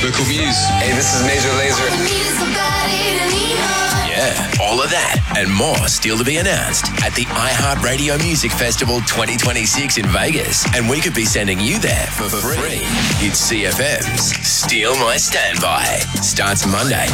Vocal Muse. Hey, this is Major Lazer. Yeah, all of that and more still to be announced at the iHeartRadio Music Festival 2026 in Vegas. And we could be sending you there for free. It's CFM's Steal My Standby. Starts Monday.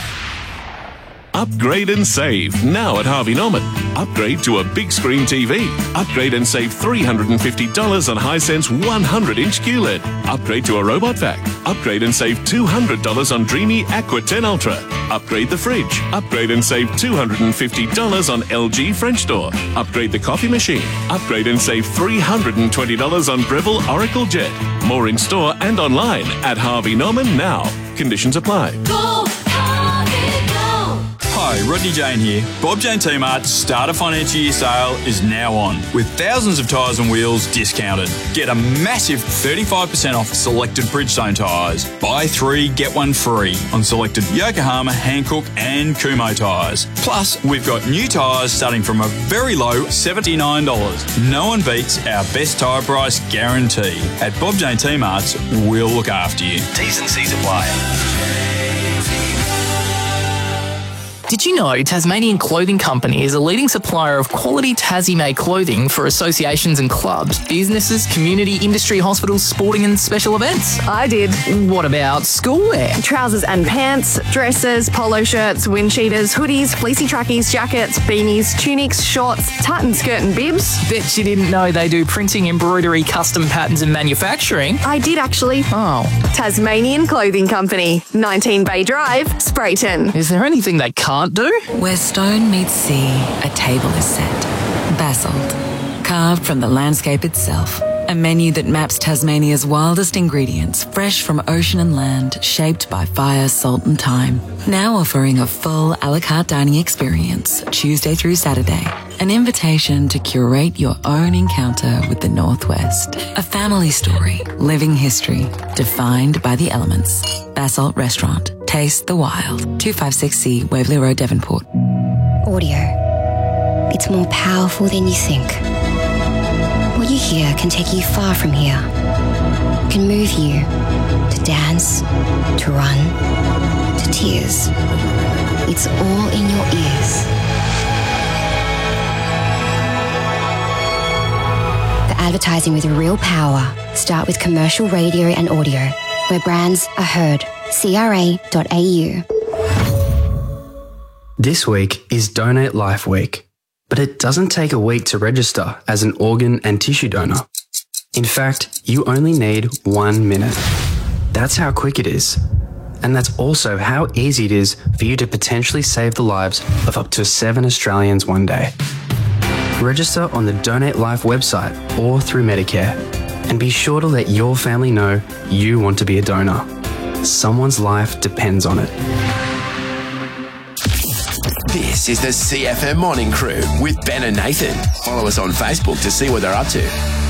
Upgrade and save now at Harvey Norman. Upgrade to a big screen TV. Upgrade and save $350 on Hisense 100-inch QLED. Upgrade to a robot vac. Upgrade and save $200 on Dreamy Aqua 10 Ultra. Upgrade the fridge. Upgrade and save $250 on LG French door. Upgrade the coffee machine. Upgrade and save $320 on Breville Oracle Jet. More in store and online at Harvey Norman now. Conditions apply. Go, Harvey, go. Hi, Rodney Jane here. Bob Jane T-Mart's Starter Financial Year sale is now on, with thousands of tyres and wheels discounted. Get a massive 35% off selected Bridgestone tyres. Buy 3, get 1 free on selected Yokohama, Hankook and Kumho tyres. Plus, we've got new tyres starting from a very low $79. No one beats our best tyre price guarantee. At Bob Jane T-Mart's, we'll look after you. T's and C's apply. Did you know Tasmanian Clothing Company is a leading supplier of quality Tassie-made clothing for associations and clubs, businesses, community, industry, hospitals, sporting and special events? I did. What about schoolwear? Trousers and pants, dresses, polo shirts, wind cheaters, hoodies, fleecy trackies, jackets, beanies, tunics, shorts, tartan skirt and bibs. Bet you didn't know they do printing, embroidery, custom patterns and manufacturing. I did actually. Oh. Tasmanian Clothing Company, 19 Bay Drive, Sprayton. Is there anything they can't do? Where stone meets sea, a table is set. Basalt, carved from the landscape itself. A menu that maps Tasmania's wildest ingredients, fresh from ocean and land, shaped by fire, salt and time. Now offering a full a la carte dining experience, Tuesday through Saturday. An invitation to curate your own encounter with the Northwest. A family story, living history, defined by the elements. Basalt Restaurant. Taste the wild. 256C, Waverley Road, Devonport. Audio. It's more powerful than you think. What you hear can take you far from here. It can move you to dance, to run, to tears. It's all in your ears. The advertising with real power. Start with commercial radio and audio, where brands are heard. CRA.au. This week is Donate Life Week, but it doesn't take a week to register as an organ and tissue donor. In fact, you only need 1 minute. That's how quick it is. And that's also how easy it is for you to potentially save the lives of up to 7 Australians one day. Register on the Donate Life website or through Medicare, and be sure to let your family know you want to be a donor. Someone's life depends on it. This is the CFM Morning Crew with Ben and Nathan. Follow us on Facebook to see what they're up to.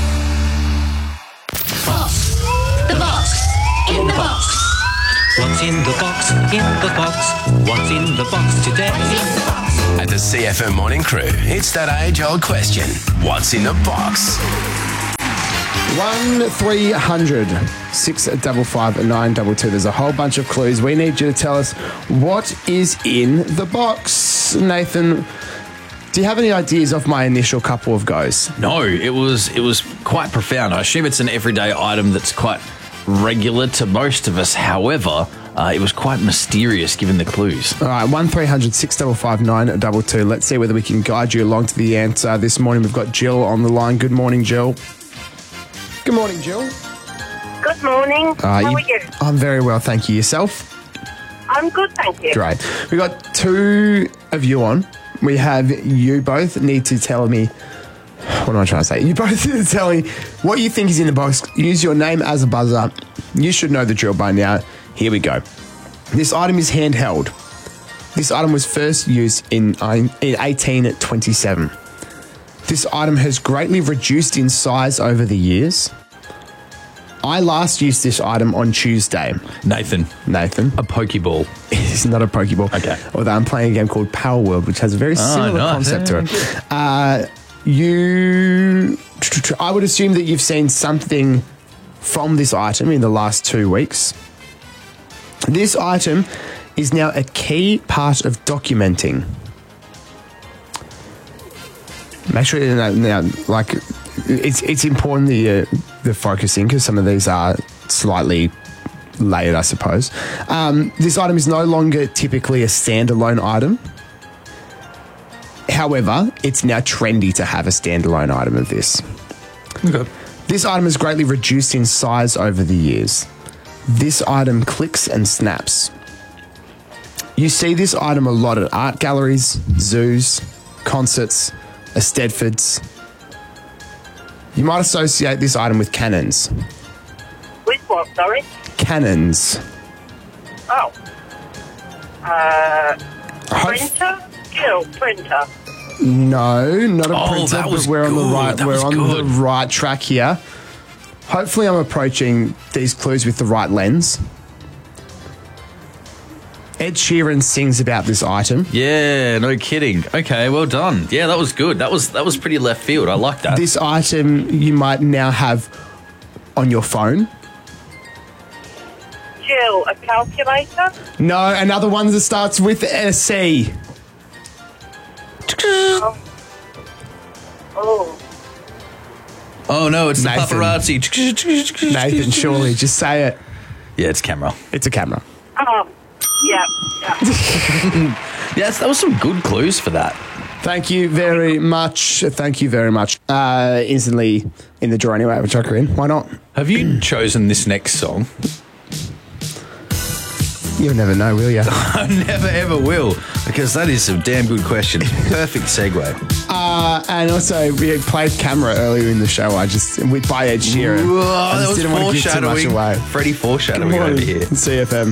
Box. The box. In the box. What's in the box? In the box. What's in the box today? At the CFM Morning Crew, it's that age-old question. What's in the box? 1300 655 922. There's a whole bunch of clues. We need you to tell us what is in the box. Nathan, do you have any ideas of my initial couple of goes? No, it was quite profound. I assume it's an everyday item that's quite regular to most of us. However, it was quite mysterious given the clues. All right, 1300 655 922. Let's see whether we can guide you along to the answer. This morning we've got Jill on the line. Good morning, Jill. Good morning, Jill. Good morning. How are you? I'm very well, thank you. Yourself? I'm good, thank you. Great. We've got two of you on. We have you both need to tell me, what am I trying to say? You both need to tell me what you think is in the box. Use your name as a buzzer. You should know the drill by now. Here we go. This item is handheld. This item was first used in 1827. This item has greatly reduced in size over the years. I last used this item on Tuesday. Nathan. A Pokeball. It's not a Pokeball. Okay. Although I'm playing a game called Power World, which has a very similar concept to it. I would assume that you've seen something from this item in the last 2 weeks. This item is now a key part of documenting. Make sure you know, like, it's important that you're focusing because some of these are slightly layered, I suppose. This item is no longer typically a standalone item. However, it's now trendy to have a standalone item of this. Okay. This item has greatly reduced in size over the years. This item clicks and snaps. You see this item a lot at art galleries, zoos, concerts, Eisteddfods. You might associate this item with cannons. With what, sorry? Cannons. Oh. Printer? Jill, printer. No, not a printer, that was but we're on the good. right. That We're was on good. the right track here. Hopefully, I'm approaching these clues with the right lens. Ed Sheeran sings about this item. Yeah, no kidding. Okay, well done. Yeah, that was good. That was pretty left field. I like that. This item you might now have on your phone. Jill, a calculator? No, another one that starts with a C. Oh. Oh no, it's Nathan. the paparazzi. Nathan, surely, just say it. Yeah, it's camera. It's a camera. Oh. Yeah. Yes, that was some good clues for that. Thank you very much. Thank you very much. Instantly in the draw anyway, which I chuck her in. Why not? Have you chosen this next song? You'll never know, will you? I never ever will, because that is some damn good questions. Perfect segue. And also, we had played Camera earlier in the show. By Ed Sheeran. Whoa, I that just was didn't want to give too much foreshadowing. away. Freddie foreshadowing over here. CFM.